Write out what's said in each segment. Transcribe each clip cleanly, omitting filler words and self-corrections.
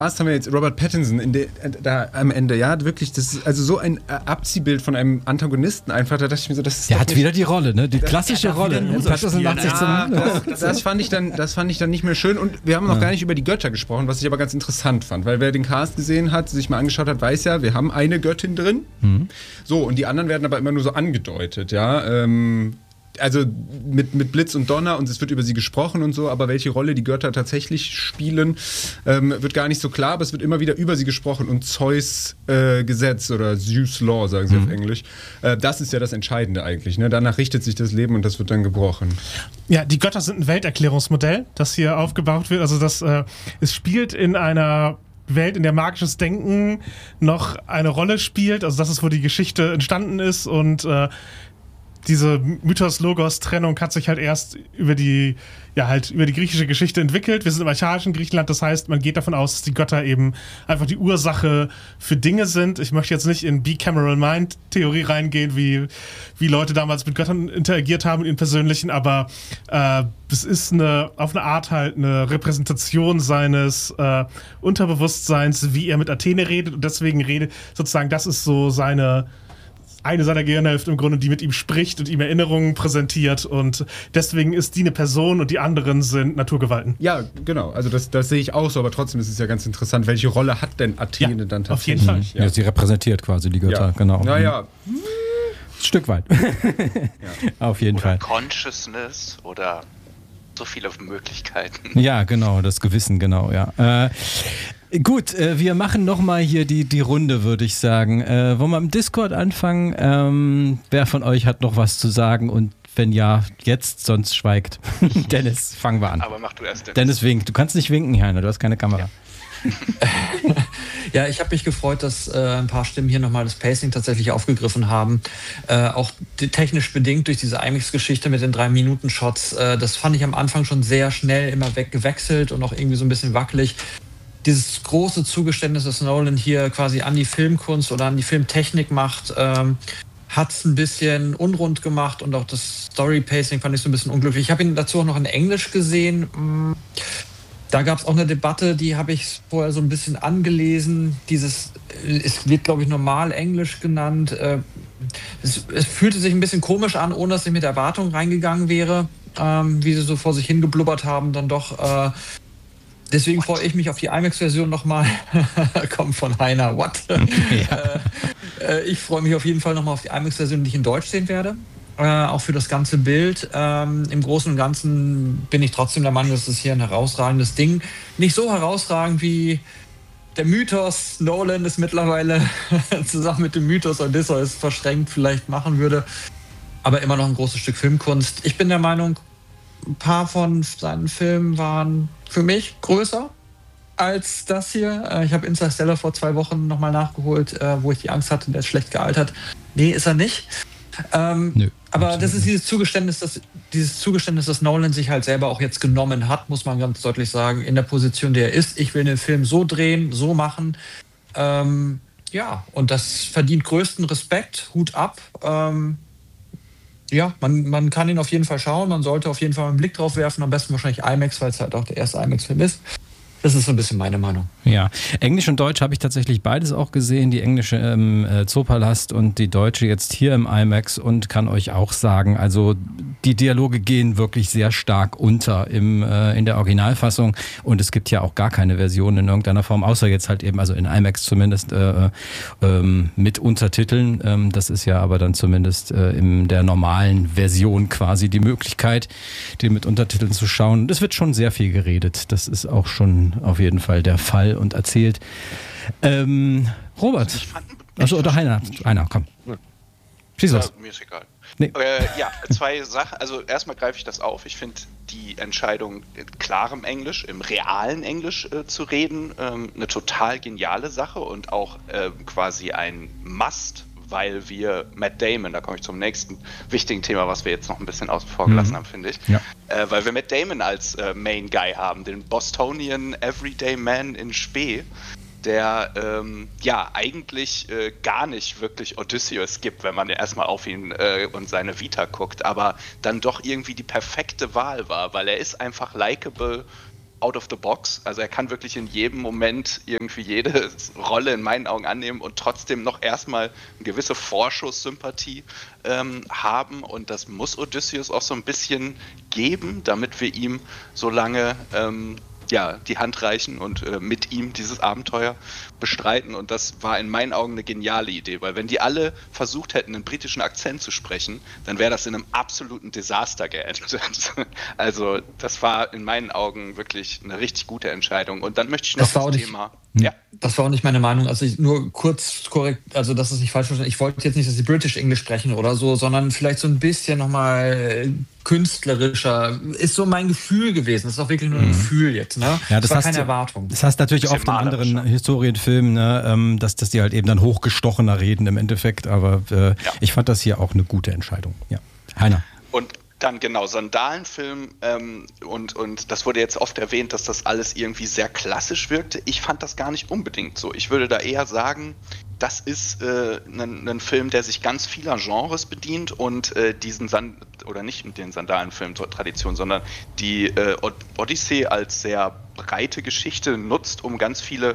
Was haben wir jetzt? Robert Pattinson da am Ende, ja, wirklich, das ist also so ein Abziehbild von einem Antagonisten einfach, da dachte ich mir so, das ist. Der hat wieder die Rolle, ne? Die klassische Rolle. Pattinson macht sich das fand ich dann nicht mehr schön und wir haben noch gar nicht über die Götter gesprochen, was ich aber ganz interessant fand, weil wer den Cast gesehen hat, sich mal angeschaut hat, weiß ja, wir haben eine Göttin drin. So, und die anderen werden aber immer nur so angedeutet, ja. Also mit Blitz und Donner und es wird über sie gesprochen und so, aber welche Rolle die Götter tatsächlich spielen, wird gar nicht so klar, aber es wird immer wieder über sie gesprochen und Zeus Gesetz oder Zeus Law, sagen sie auf Englisch, das ist ja das Entscheidende eigentlich, ne? Danach richtet sich das Leben und das wird dann gebrochen. Ja, die Götter sind ein Welterklärungsmodell, das hier aufgebaut wird, also es spielt in einer Welt, in der magisches Denken noch eine Rolle spielt, also das ist, wo die Geschichte entstanden ist und diese Mythos-Logos-Trennung hat sich halt erst über die griechische Geschichte entwickelt. Wir sind im archaischen Griechenland, das heißt, man geht davon aus, dass die Götter eben einfach die Ursache für Dinge sind. Ich möchte jetzt nicht in Bicameral Mind-Theorie reingehen, wie Leute damals mit Göttern interagiert haben, in persönlichen, aber es ist auf eine Art halt eine Repräsentation seines Unterbewusstseins, wie er mit Athene redet und deswegen sozusagen, das ist so eine seiner Gehirnhälfte im Grunde, die mit ihm spricht und ihm Erinnerungen präsentiert und deswegen ist die eine Person und die anderen sind Naturgewalten. Ja, genau, also das sehe ich auch so, aber trotzdem ist es ja ganz interessant, welche Rolle hat denn Athene dann tatsächlich? Auf jeden Fall. Ja, sie repräsentiert quasi die Götter, genau. Naja. Stück weit. Auf jeden Fall. Consciousness oder so viele Möglichkeiten. Ja, genau, das Gewissen, genau, ja. Gut, wir machen nochmal hier die Runde, würde ich sagen. Wollen wir im Discord anfangen? Wer von euch hat noch was zu sagen? Und wenn ja, jetzt, sonst schweigt. Dennis, fangen wir an. Aber mach du erst. Dennis winkt. Du kannst nicht winken, Heiner, du hast keine Kamera. Ja, ich habe mich gefreut, dass ein paar Stimmen hier nochmal das Pacing tatsächlich aufgegriffen haben. Auch technisch bedingt durch diese IMAX-Geschichte mit den 3-Minuten-Shots. Das fand ich am Anfang schon sehr schnell immer gewechselt und auch irgendwie so ein bisschen wackelig. Dieses große Zugeständnis, das Nolan hier quasi an die Filmkunst oder an die Filmtechnik macht, hat es ein bisschen unrund gemacht und auch das Story-Pacing fand ich so ein bisschen unglücklich. Ich habe ihn dazu auch noch in Englisch gesehen. Da gab es auch eine Debatte, die habe ich vorher so ein bisschen angelesen. Es wird, glaube ich, normal Englisch genannt. Es fühlte sich ein bisschen komisch an, ohne dass ich mit Erwartungen reingegangen wäre, wie sie so vor sich hingeblubbert haben, dann doch. Deswegen freue ich mich auf die IMAX-Version nochmal. Kommt von Heiner, what? Ich freue mich auf jeden Fall nochmal auf die IMAX-Version, die ich in Deutsch sehen werde. Auch für das ganze Bild. Im Großen und Ganzen bin ich trotzdem der Meinung, dass es hier ein herausragendes Ding. Nicht so herausragend wie der Mythos Nolan es mittlerweile zusammen mit dem Mythos Odysseus verschränkt vielleicht machen würde. Aber immer noch ein großes Stück Filmkunst. Ich bin der Meinung, ein paar von seinen Filmen waren für mich größer als das hier. Ich habe Interstellar vor 2 Wochen nochmal nachgeholt, wo ich die Angst hatte, der ist schlecht gealtert. Nee, ist er nicht. Nö, aber das ist dieses Zugeständnis, das Nolan sich halt selber auch jetzt genommen hat, muss man ganz deutlich sagen, in der Position, der er ist. Ich will den Film so drehen, so machen. Ja, und das verdient größten Respekt. Hut ab. Ja, man kann ihn auf jeden Fall schauen. Man sollte auf jeden Fall einen Blick drauf werfen. Am besten wahrscheinlich IMAX, weil es halt auch der erste IMAX-Film ist. Das ist so ein bisschen meine Meinung. Ja, Englisch und Deutsch habe ich tatsächlich beides auch gesehen. Die englische im Zoopalast und die deutsche jetzt hier im IMAX und kann euch auch sagen, also die Dialoge gehen wirklich sehr stark unter in der Originalfassung und es gibt ja auch gar keine Version in irgendeiner Form, außer jetzt halt eben, also in IMAX zumindest mit Untertiteln. Das ist ja aber dann zumindest in der normalen Version quasi die Möglichkeit, den mit Untertiteln zu schauen. Es wird schon sehr viel geredet. Das ist auch schon auf jeden Fall der Fall und erzählt. Robert. Achso, oder Heiner, komm. Schieß los. Mir ist egal. Nee. Ja, 2 Sachen. Also erstmal greife ich das auf. Ich finde die Entscheidung, in klarem Englisch, im realen Englisch zu reden, eine total geniale Sache und auch quasi ein Must, weil wir Matt Damon, da komme ich zum nächsten wichtigen Thema, was wir jetzt noch ein bisschen außen vor gelassen haben, finde ich. Ja. Weil wir Matt Damon als Main Guy haben, den Bostonian Everyday Man in Spee, der eigentlich gar nicht wirklich Odysseus gibt, wenn man erstmal auf ihn und seine Vita guckt, aber dann doch irgendwie die perfekte Wahl war, weil er ist einfach likable out of the box. Also er kann wirklich in jedem Moment irgendwie jede Rolle in meinen Augen annehmen und trotzdem noch erstmal eine gewisse Vorschusssympathie haben. Und das muss Odysseus auch so ein bisschen geben, damit wir ihm so lange die Hand reichen und mit ihm dieses Abenteuer bestreiten. Und das war in meinen Augen eine geniale Idee, weil wenn die alle versucht hätten, einen britischen Akzent zu sprechen, dann wäre das in einem absoluten Desaster geendet. Also das war in meinen Augen wirklich eine richtig gute Entscheidung. Und dann möchte ich noch das Thema... Ja. Das war auch nicht meine Meinung. Also nur kurz korrekt, also das ist nicht falsch verstanden. Ich wollte jetzt nicht, dass sie British English sprechen oder so, sondern vielleicht so ein bisschen nochmal künstlerischer. Ist so mein Gefühl gewesen. Das ist auch wirklich nur ein Gefühl jetzt. Ne? Ja, das war keine Erwartung. Das heißt natürlich oft in anderen Historienfilmen, ne, dass die halt eben dann hochgestochener reden im Endeffekt. Aber ich fand das hier auch eine gute Entscheidung. Ja. Heiner. Und dann genau, Sandalenfilm und das wurde jetzt oft erwähnt, dass das alles irgendwie sehr klassisch wirkte. Ich fand das gar nicht unbedingt so. Ich würde da eher sagen, das ist ein Film, der sich ganz vieler Genres bedient und nicht den Sandalenfilm-Tradition, sondern die Odyssee als sehr breite Geschichte nutzt, um ganz viele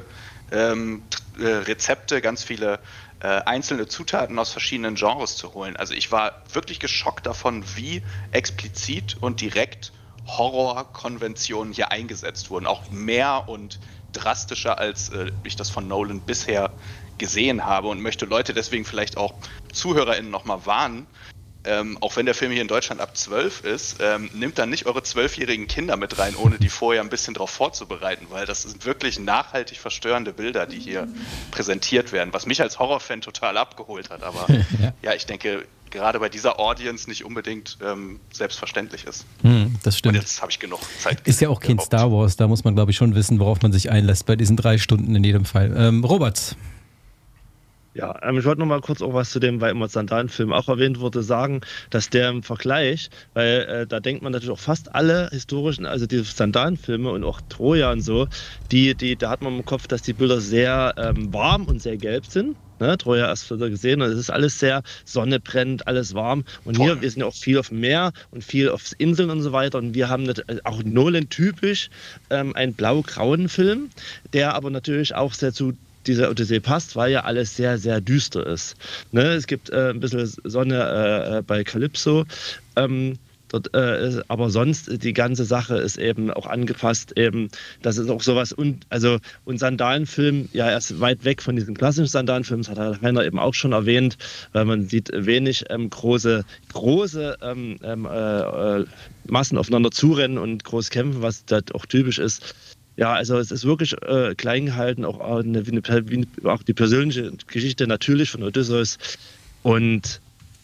Rezepte, ganz viele einzelne Zutaten aus verschiedenen Genres zu holen. Also ich war wirklich geschockt davon, wie explizit und direkt Horrorkonventionen hier eingesetzt wurden. Auch mehr und drastischer, als ich das von Nolan bisher gesehen habe, und möchte Leute deswegen vielleicht auch ZuhörerInnen nochmal warnen. Auch wenn der Film hier in Deutschland ab 12 ist, nimmt dann nicht eure 12-jährigen Kinder mit rein, ohne die vorher ein bisschen darauf vorzubereiten, weil das sind wirklich nachhaltig verstörende Bilder, die hier präsentiert werden, was mich als Horrorfan total abgeholt hat. Aber ja, ich denke, gerade bei dieser Audience nicht unbedingt selbstverständlich ist. Das stimmt. Und jetzt habe ich genug Zeit. Ist ja auch kein Star Wars, da muss man, glaube ich, schon wissen, worauf man sich einlässt bei diesen 3 Stunden in jedem Fall. Robert. Ja, ich wollte noch mal kurz auch was zu dem, weil immer Sandalenfilm auch erwähnt wurde, sagen, dass der im Vergleich, weil da denkt man natürlich auch fast alle historischen, also die Sandalenfilme und auch Troja und so, da hat man im Kopf, dass die Bilder sehr warm und sehr gelb sind. Ne, Troja erst wieder gesehen, und es ist alles sehr, Sonne brennt, alles warm. Und hier, wir sind ja auch viel auf dem Meer und viel auf Inseln und so weiter. Und wir haben auch Nolan typisch einen blau-grauen Film, der aber natürlich auch sehr zu dieser Odyssee passt, weil ja alles sehr, sehr düster ist. Ne, es gibt ein bisschen Sonne bei Calypso. Dort, aber sonst die ganze Sache ist eben auch angepasst, eben, das ist auch sowas, und Sandalenfilm, ja, er ist weit weg von diesem klassischen Sandalenfilm, das hat Heiner eben auch schon erwähnt, weil man sieht wenig große Massen aufeinander zurennen und groß kämpfen, was da auch typisch ist. Ja, also es ist wirklich klein gehalten, auch die persönliche Geschichte natürlich von Odysseus und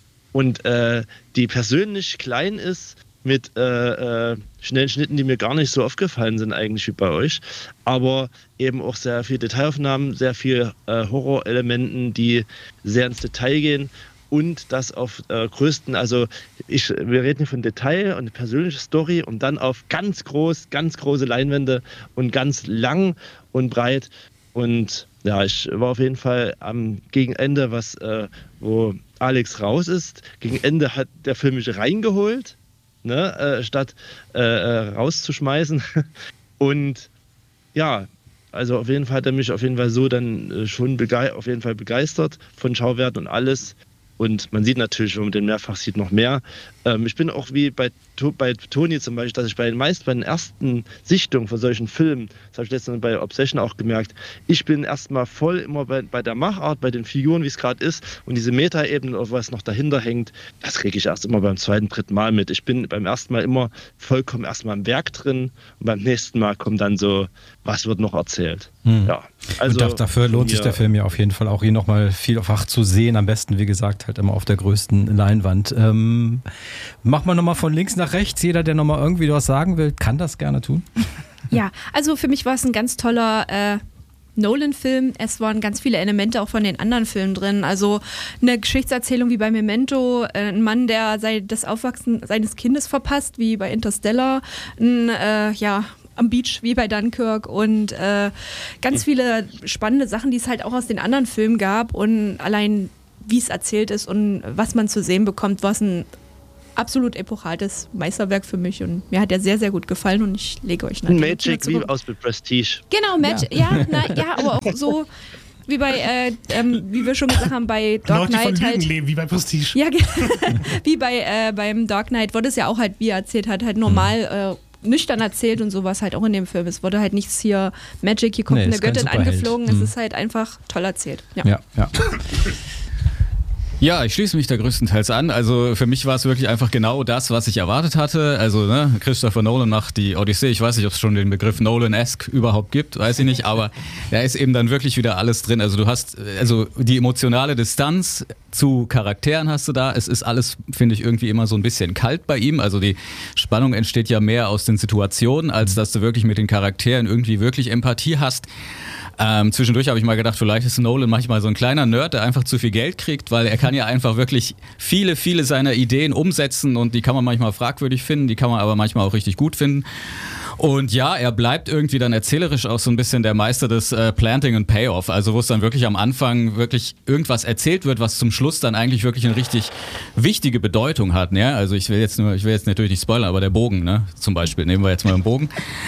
die persönlich klein ist mit schnellen Schnitten, die mir gar nicht so aufgefallen sind eigentlich wie bei euch, aber eben auch sehr viel Detailaufnahmen, sehr viel Horrorelementen, die sehr ins Detail gehen. Und das auf größten, wir reden hier von Detail und persönliche Story und dann auf ganz große Leinwände und ganz lang und breit. Und ja, ich war auf jeden Fall am Gegenende, wo Alex raus ist. Gegen Ende hat der Film mich reingeholt, ne, statt rauszuschmeißen. Und ja, also auf jeden Fall hat er mich auf jeden Fall so dann schon begeistert von Schauwerten und alles. Und man sieht natürlich, wenn man den mehrfach sieht, noch mehr. Ich bin auch wie bei Toni zum Beispiel, dass ich bei den ersten Sichtungen von solchen Filmen, das habe ich letztens bei Obsession auch gemerkt, ich bin erstmal voll immer bei der Machart, bei den Figuren, wie es gerade ist, und diese Metaebene, was noch dahinter hängt, das kriege ich erst immer beim 2., 3. Mal mit. Ich bin beim ersten Mal immer vollkommen erstmal im Werk drin und beim nächsten Mal kommt dann so, was wird noch erzählt. Ja, also und dafür lohnt sich der Film ja auf jeden Fall auch, ihn nochmal vielfach zu sehen, am besten, wie gesagt, halt immer auf der größten Leinwand. Machen wir nochmal von links nach rechts. Jeder, der nochmal irgendwie was sagen will, kann das gerne tun. Ja, also für mich war es ein ganz toller Nolan-Film. Es waren ganz viele Elemente auch von den anderen Filmen drin. Also eine Geschichtserzählung wie bei Memento, ein Mann, der das Aufwachsen seines Kindes verpasst, wie bei Interstellar, am Beach wie bei Dunkirk und ganz viele spannende Sachen, die es halt auch aus den anderen Filmen gab, und allein wie es erzählt ist und was man zu sehen bekommt, war es ein absolut epochales Meisterwerk für mich und mir hat er sehr, sehr gut gefallen und ich lege euch natürlich Magic wie aus mit Prestige. Genau, Magic, aber auch so wie bei, wie wir schon gesagt haben, bei Dark Leute von Knight Lügen halt. leben, wie bei Prestige. Ja, wie beim Dark Knight wurde es ja auch halt, wie er erzählt hat, halt normal nüchtern erzählt und sowas halt auch in dem Film. Es wurde halt nichts hier Magic, hier kommt eine Göttin angeflogen. Es ist halt einfach toll erzählt. Ja. Ja, ich schließe mich da größtenteils an. Also für mich war es wirklich einfach genau das, was ich erwartet hatte. Also Christopher Nolan macht die Odyssee. Ich weiß nicht, ob es schon den Begriff Nolan-esque überhaupt gibt, weiß ich nicht. Aber da ist eben dann wirklich wieder alles drin. Also du hast die emotionale Distanz zu Charakteren hast du da. Es ist alles, finde ich, irgendwie immer so ein bisschen kalt bei ihm. Also die Spannung entsteht ja mehr aus den Situationen, als dass du wirklich mit den Charakteren irgendwie wirklich Empathie hast. Zwischendurch habe ich mal gedacht, vielleicht ist Nolan manchmal so ein kleiner Nerd, der einfach zu viel Geld kriegt, weil er kann ja einfach wirklich viele seiner Ideen umsetzen und die kann man manchmal fragwürdig finden, die kann man aber manchmal auch richtig gut finden. Und ja, er bleibt irgendwie dann erzählerisch auch so ein bisschen der Meister des Planting and Payoff, also wo es dann wirklich am Anfang wirklich irgendwas erzählt wird, was zum Schluss dann eigentlich wirklich eine richtig wichtige Bedeutung hat. Ne? Also ich will jetzt natürlich nicht spoilern, aber der Bogen, ne? Zum Beispiel, nehmen wir jetzt mal den Bogen.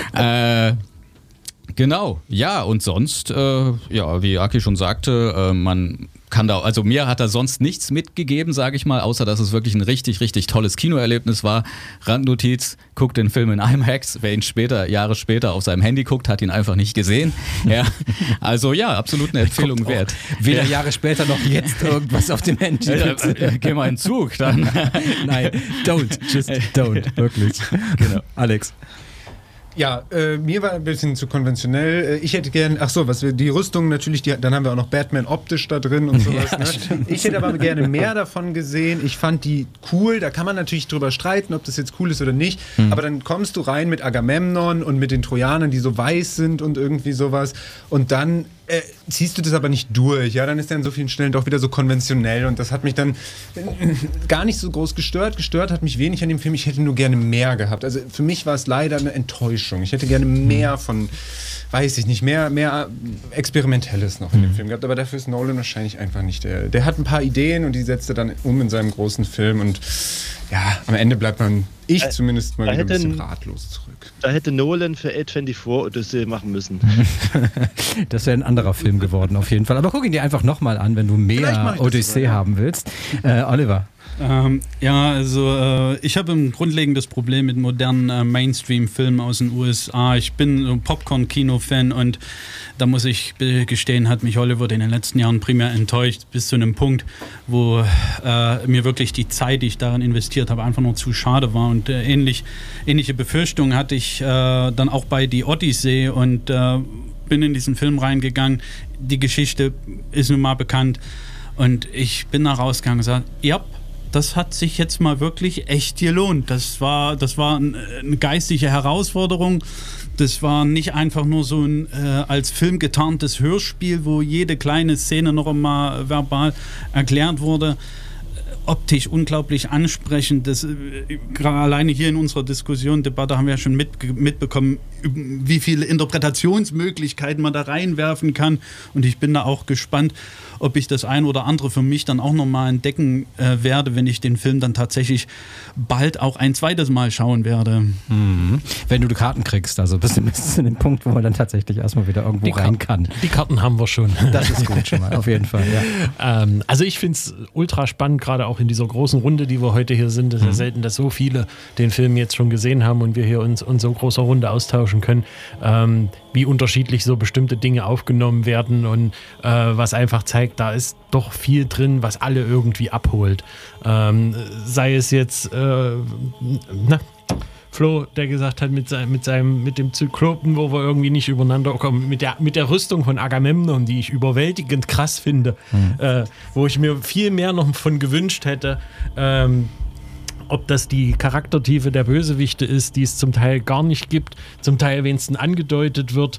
Genau, ja, und sonst, wie Aki schon sagte, man kann da, also mir hat er sonst nichts mitgegeben, sage ich mal, außer dass es wirklich ein richtig, richtig tolles Kinoerlebnis war. Randnotiz, guckt den Film in IMAX, wer ihn Jahre später auf seinem Handy guckt, hat ihn einfach nicht gesehen. Ja, also ja, absolut eine Empfehlung wert. Weder Jahre später noch jetzt irgendwas auf dem Handy. Geh mal in den Zug, dann. Nein, just don't, wirklich. Genau. Alex. Ja, mir war ein bisschen zu konventionell. Ich hätte gern, die Rüstung natürlich, dann haben wir auch noch Batman optisch da drin und sowas. Ja, ne? Ich hätte aber gerne mehr davon gesehen. Ich fand die cool, da kann man natürlich drüber streiten, ob das jetzt cool ist oder nicht. Aber dann kommst du rein mit Agamemnon und mit den Trojanern, die so weiß sind und irgendwie sowas. Und dann ziehst du das aber nicht durch. Ja, dann ist der an so vielen Stellen doch wieder so konventionell und das hat mich dann gar nicht so groß gestört. Gestört hat mich wenig an dem Film. Ich hätte nur gerne mehr gehabt. Also für mich war es leider eine Enttäuschung. Ich hätte gerne mehr von, weiß ich nicht, mehr Experimentelles noch in dem Film gehabt. Aber dafür ist Nolan wahrscheinlich einfach nicht der hat ein paar Ideen und die setzt er dann um in seinem großen Film und ja, am Ende bleibt zumindest mal wieder ein bisschen ratlos zurück. Da hätte Nolan für A24 Odyssey machen müssen. Das wäre ein anderer Film geworden, auf jeden Fall. Aber guck ihn dir einfach nochmal an, wenn du mehr Odyssee haben willst. Oliver. Ich habe ein grundlegendes Problem mit modernen Mainstream-Filmen aus den USA. Ich bin ein Popcorn-Kino-Fan und da muss ich gestehen, hat mich Hollywood in den letzten Jahren primär enttäuscht, bis zu einem Punkt, wo mir wirklich die Zeit, die ich darin investiert habe, einfach nur zu schade war. Und ähnliche Befürchtungen hatte ich dann auch bei Die Odyssee und bin in diesen Film reingegangen. Die Geschichte ist nun mal bekannt und ich bin da rausgegangen und gesagt, ja, das hat sich jetzt mal wirklich echt gelohnt. Das war eine geistige Herausforderung. Das war nicht einfach nur so ein als Film getarntes Hörspiel, wo jede kleine Szene noch einmal verbal erklärt wurde. Optisch unglaublich ansprechend. Alleine hier in unserer Debatte haben wir ja schon mitbekommen, wie viele Interpretationsmöglichkeiten man da reinwerfen kann. Und ich bin da auch gespannt, ob ich das ein oder andere für mich dann auch nochmal entdecken werde, wenn ich den Film dann tatsächlich bald auch ein zweites Mal schauen werde. Mhm. Wenn du die Karten kriegst, also bist du in dem Punkt, wo man dann tatsächlich erstmal wieder irgendwo rein kann. Die Karten haben wir schon. Das ist gut schon mal, auf jeden Fall. Ja. Also ich finde es ultra spannend, gerade auch in dieser großen Runde, die wir heute hier sind. Es ist ja selten, dass so viele den Film jetzt schon gesehen haben und wir hier uns in so großer Runde austauschen können, wie unterschiedlich so bestimmte Dinge aufgenommen werden und was einfach zeigt, da ist doch viel drin, was alle irgendwie abholt. Sei es jetzt Flo, der gesagt hat, mit dem Zyklopen, wo wir irgendwie nicht übereinander kommen, mit der Rüstung von Agamemnon, die ich überwältigend krass finde, wo ich mir viel mehr noch von gewünscht hätte, ob das die Charaktertiefe der Bösewichte ist, die es zum Teil gar nicht gibt, zum Teil wenigstens angedeutet wird,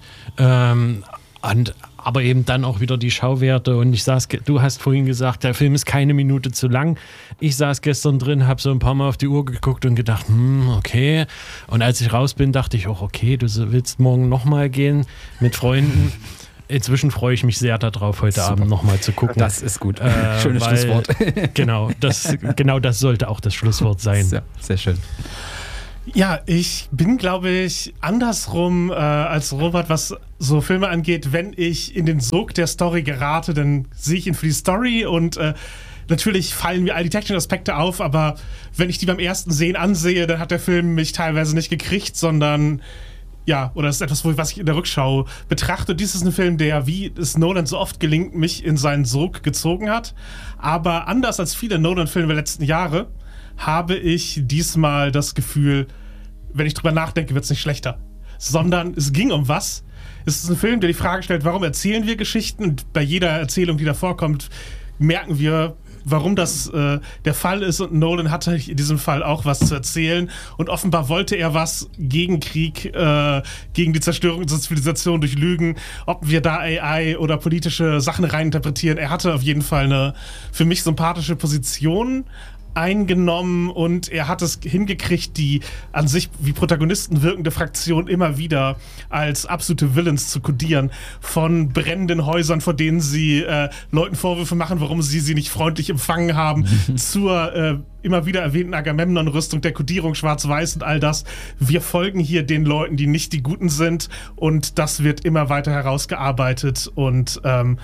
aber eben dann auch wieder die Schauwerte. Und du hast vorhin gesagt, der Film ist keine Minute zu lang. Ich saß gestern drin, habe so ein paar Mal auf die Uhr geguckt und gedacht, okay. Und als ich raus bin, dachte ich auch, okay, du willst morgen nochmal gehen mit Freunden. inzwischen freue ich mich sehr darauf, heute Abend nochmal zu gucken. Das ist gut. Schönes Schlusswort. Genau das sollte auch das Schlusswort sein. Ja, sehr schön. Ja, ich bin, glaube ich, andersrum als Robert, was so Filme angeht. Wenn ich in den Sog der Story gerate, dann sehe ich ihn für die Story und natürlich fallen mir all die technischen Aspekte auf, aber wenn ich die beim ersten Sehen ansehe, dann hat der Film mich teilweise nicht gekriegt, sondern oder das ist etwas, was ich in der Rückschau betrachte. Dies ist ein Film, der, wie es Nolan so oft gelingt, mich in seinen Sog gezogen hat. Aber anders als viele Nolan-Filme der letzten Jahre habe ich diesmal das Gefühl, wenn ich drüber nachdenke, wird es nicht schlechter. Sondern es ging um was. Es ist ein Film, der die Frage stellt, warum erzählen wir Geschichten? Und bei jeder Erzählung, die da vorkommt, merken wir, warum das der Fall ist. Und Nolan hatte in diesem Fall auch was zu erzählen. Und offenbar wollte er was gegen Krieg, gegen die Zerstörung unserer Zivilisation durch Lügen. Ob wir da AI oder politische Sachen reininterpretieren. Er hatte auf jeden Fall eine für mich sympathische Position eingenommen und er hat es hingekriegt, die an sich wie Protagonisten wirkende Fraktion immer wieder als absolute Villains zu kodieren. Von brennenden Häusern, vor denen sie Leuten Vorwürfe machen, warum sie nicht freundlich empfangen haben, zur immer wieder erwähnten Agamemnon-Rüstung, der Kodierung schwarz-weiß und all das. Wir folgen hier den Leuten, die nicht die Guten sind und das wird immer weiter herausgearbeitet und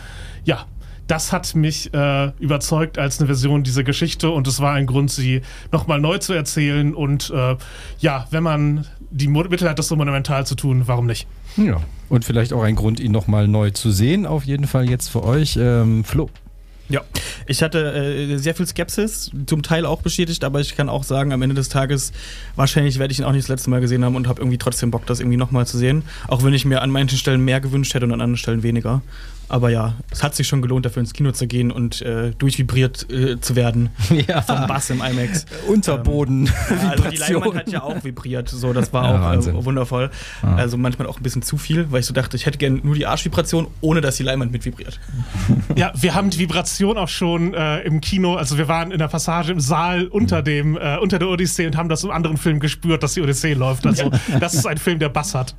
das hat mich überzeugt als eine Version dieser Geschichte und es war ein Grund, sie nochmal neu zu erzählen und wenn man die Mittel hat, das so monumental zu tun, warum nicht? Ja, und vielleicht auch ein Grund, ihn nochmal neu zu sehen, auf jeden Fall jetzt für euch. Flo. Ja, ich hatte sehr viel Skepsis, zum Teil auch bestätigt, aber ich kann auch sagen, am Ende des Tages, wahrscheinlich werde ich ihn auch nicht das letzte Mal gesehen haben und habe irgendwie trotzdem Bock, das irgendwie nochmal zu sehen. Auch wenn ich mir an manchen Stellen mehr gewünscht hätte und an anderen Stellen weniger. Aber ja, es hat sich schon gelohnt, dafür ins Kino zu gehen und durchvibriert zu werden vom Bass im IMAX. Unterboden. Also die Leinwand hat ja auch vibriert, so, das war auch wundervoll. Ah. Also manchmal auch ein bisschen zu viel, weil ich so dachte, ich hätte gerne nur die Arschvibration, ohne dass die Leinwand mit vibriert. Ja, wir haben die Vibration auch schon im Kino, also wir waren in der Passage im Saal unter der Odyssee und haben das im anderen Film gespürt, dass die Odyssee läuft. Also das ist ein Film, der Bass hat.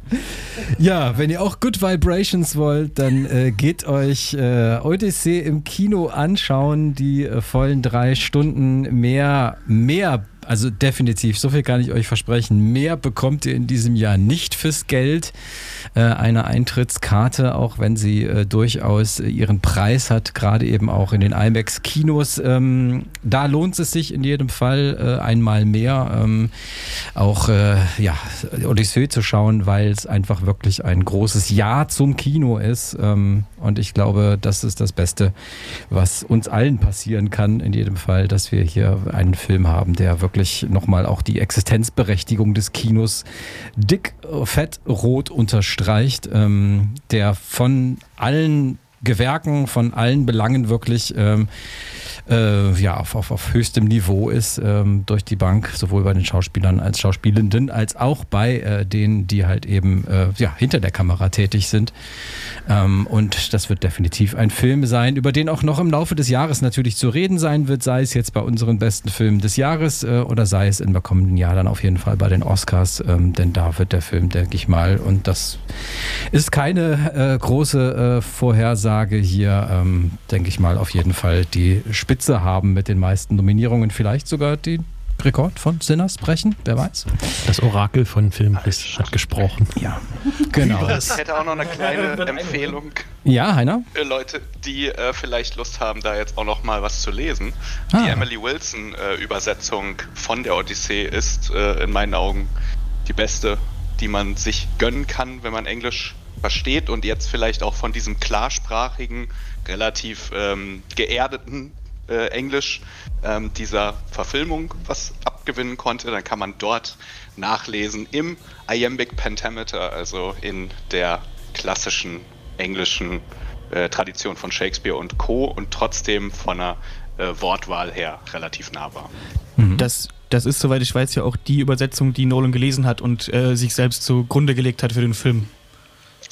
Ja, wenn ihr auch Good Vibrations wollt, dann geht euch Odyssee im Kino anschauen, die vollen 3 Stunden mehr, also definitiv, so viel kann ich euch versprechen, mehr bekommt ihr in diesem Jahr nicht fürs Geld. Eine Eintrittskarte, auch wenn sie durchaus ihren Preis hat, gerade eben auch in den IMAX-Kinos. Da lohnt es sich in jedem Fall einmal mehr, Odyssee zu schauen, weil es einfach wirklich ein großes Ja zum Kino ist. Und ich glaube, das ist das Beste, was uns allen passieren kann, in jedem Fall, dass wir hier einen Film haben, der wirklich nochmal auch die Existenzberechtigung des Kinos dick, fett, rot unterstreicht, der von allen Gewerken, von allen Belangen wirklich auf höchstem Niveau ist, durch die Bank, sowohl bei den Schauspielern als Schauspielenden, als auch bei denen, die halt eben hinter der Kamera tätig sind. Und das wird definitiv ein Film sein, über den auch noch im Laufe des Jahres natürlich zu reden sein wird, sei es jetzt bei unseren besten Filmen des Jahres oder sei es im kommenden Jahr dann auf jeden Fall bei den Oscars, denn da wird der Film, denke ich mal, und das ist keine große Vorhersage hier, denke ich mal, auf jeden Fall die Spitze haben mit den meisten Nominierungen, vielleicht sogar den Rekord von Sinners brechen, wer weiß. Das Orakel von Filmriss hat gesprochen. Ja, genau. Ich hätte auch noch eine kleine Empfehlung. Ja, Heiner? Leute, die vielleicht Lust haben, da jetzt auch noch mal was zu lesen. Die Emily Wilson Übersetzung von der Odyssee ist in meinen Augen die beste, die man sich gönnen kann, wenn man Englisch versteht und jetzt vielleicht auch von diesem klarsprachigen, relativ geerdeten Englisch dieser Verfilmung was abgewinnen konnte, dann kann man dort nachlesen im Iambic Pentameter, also in der klassischen englischen Tradition von Shakespeare und Co. und trotzdem von einer Wortwahl her relativ nahbar. Das ist, soweit ich weiß, ja auch die Übersetzung, die Nolan gelesen hat und sich selbst zugrunde gelegt hat für den Film.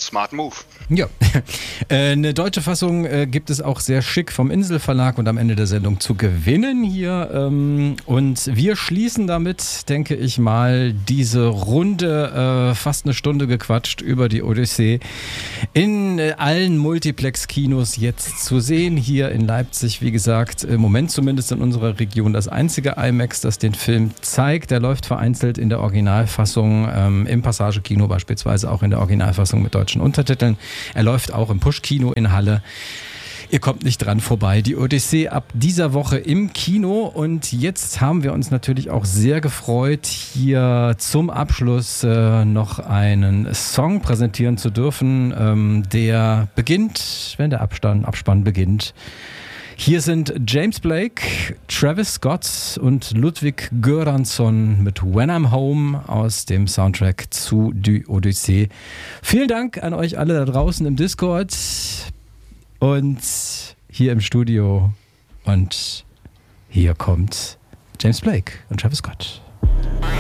Smart Move. Ja, eine deutsche Fassung gibt es auch sehr schick vom Inselverlag und am Ende der Sendung zu gewinnen hier. Und wir schließen damit, denke ich mal, diese Runde, fast eine Stunde gequatscht über die Odyssee, in allen Multiplex-Kinos jetzt zu sehen. Hier in Leipzig, wie gesagt, im Moment zumindest in unserer Region das einzige IMAX, das den Film zeigt. Der läuft vereinzelt in der Originalfassung, im Passage-Kino beispielsweise, auch in der Originalfassung mit deutschen Untertiteln. Er läuft auch im Push-Kino in Halle. Ihr kommt nicht dran vorbei. Die Odyssee ab dieser Woche im Kino. Und jetzt haben wir uns natürlich auch sehr gefreut, hier zum Abschluss noch einen Song präsentieren zu dürfen, der beginnt, wenn der Abspann beginnt. Hier sind James Blake, Travis Scott und Ludwig Göransson mit When I'm Home aus dem Soundtrack zu Die Odyssee. Vielen Dank an euch alle da draußen im Discord und hier im Studio. Und hier kommt James Blake und Travis Scott.